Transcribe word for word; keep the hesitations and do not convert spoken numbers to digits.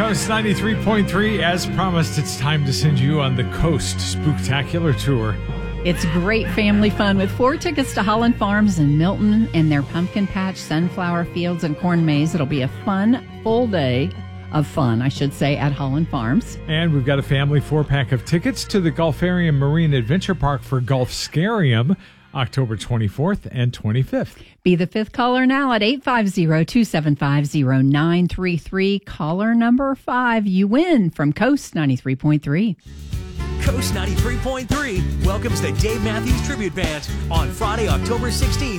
Coast ninety-three point three. As promised, it's time to send you on the Coast Spooktacular Tour. It's great family fun with four tickets to Holland Farms in Milton and their pumpkin patch, sunflower fields, and corn maze. It'll be a fun, full day of fun, I should say, at Holland Farms. And we've got a family four-pack of tickets to the Gulfarium Marine Adventure Park for Gulfscarium, October twenty-fourth and twenty-fifth. Be the fifth caller now at eight five zero, two seven five, zero nine three three. Caller number five, you win from Coast ninety-three point three. Coast ninety-three point three welcomes the Dave Matthews Tribute Band on Friday, October sixteenth